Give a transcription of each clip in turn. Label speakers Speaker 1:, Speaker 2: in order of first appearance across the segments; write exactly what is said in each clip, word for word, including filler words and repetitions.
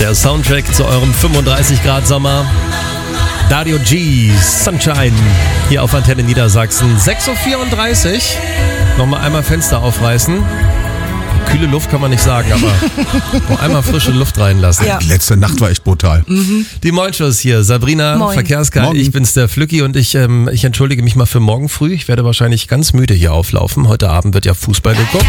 Speaker 1: Der Soundtrack zu eurem fünfunddreißig Grad Sommer. Dario G, Sunshine, hier auf Antenne Niedersachsen. sechs Uhr vierunddreißig. Nochmal einmal Fenster aufreißen. Kühle Luft kann man nicht sagen, aber noch einmal frische Luft reinlassen.
Speaker 2: Ja.
Speaker 3: Die letzte Nacht war echt brutal.
Speaker 2: Mhm.
Speaker 1: Die Moin-Shows hier. Sabrina,
Speaker 2: Moin.
Speaker 1: Verkehrsguide, ich bin's, der Flücki, und ich, ähm, ich entschuldige mich mal für morgen früh. Ich werde wahrscheinlich ganz müde hier auflaufen. Heute Abend wird ja Fußball geguckt.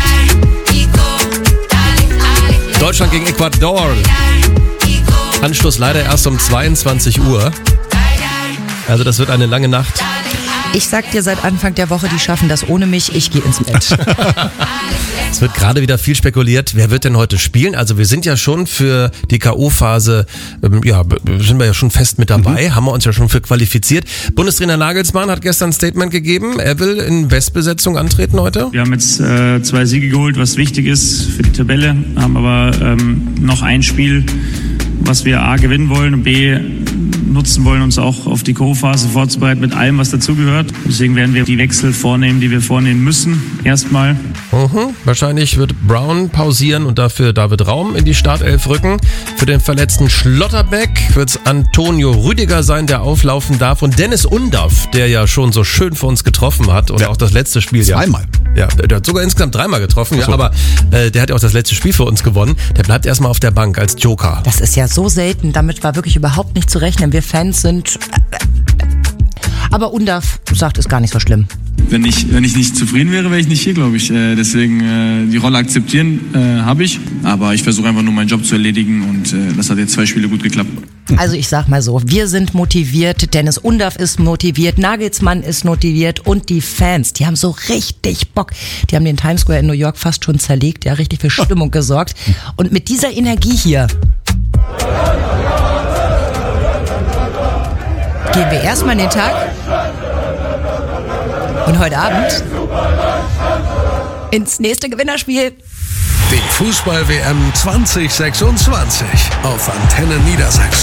Speaker 1: Deutschland gegen Ecuador. Anschluss leider erst um zweiundzwanzig Uhr. Also das wird eine lange Nacht.
Speaker 2: Ich sag dir seit Anfang der Woche, die schaffen das ohne mich, ich gehe ins Bett.
Speaker 1: Es wird gerade wieder viel spekuliert, wer wird denn heute spielen? Also wir sind ja schon für die K O-Phase, ähm, ja, sind wir ja schon fest mit dabei, mhm. haben wir uns ja schon für qualifiziert. Bundestrainer Nagelsmann hat gestern ein Statement gegeben, er will in Bestbesetzung antreten heute.
Speaker 4: Wir haben jetzt äh, zwei Siege geholt, was wichtig ist für die Tabelle, haben aber ähm, noch ein Spiel, was wir A gewinnen wollen und B nutzen wollen, uns auch auf die K O-Phase vorzubereiten mit allem, was dazugehört. Deswegen werden wir die Wechsel vornehmen, die wir vornehmen müssen, erstmal.
Speaker 1: Mhm. Wahrscheinlich wird Brown pausieren und dafür David Raum in die Startelf rücken. Für den verletzten Schlotterbeck wird es Antonio Rüdiger sein, der auflaufen darf, und Dennis Undaff, der ja schon so schön für uns getroffen hat und
Speaker 3: ja.
Speaker 1: auch das letzte Spiel.
Speaker 3: Zweimal.
Speaker 1: Ja, der hat sogar insgesamt dreimal getroffen, ja,
Speaker 3: so. aber
Speaker 1: äh, der hat ja auch das letzte Spiel für uns gewonnen. Der bleibt erstmal auf der Bank als Joker.
Speaker 2: Das ist ja so selten, damit war wirklich überhaupt nicht zu rechnen. Wir Fans sind... Aber Undaff sagt, ist gar nicht so schlimm.
Speaker 5: Wenn ich, wenn ich nicht zufrieden wäre, wäre ich nicht hier, glaube ich. Äh, deswegen äh, die Rolle akzeptieren äh, habe ich. Aber ich versuche einfach nur meinen Job zu erledigen und äh, das hat jetzt zwei Spiele gut geklappt.
Speaker 2: Also ich sag mal so, wir sind motiviert, Dennis Undaff ist motiviert, Nagelsmann ist motiviert und die Fans, die haben so richtig Bock. Die haben den Times Square in New York fast schon zerlegt, ja, richtig für Stimmung gesorgt. Und mit dieser Energie hier gehen wir erstmal in den Tag und heute Abend ins nächste Gewinnerspiel.
Speaker 6: Die Fußball-W M zwanzig sechsundzwanzig auf Antenne Niedersachsen.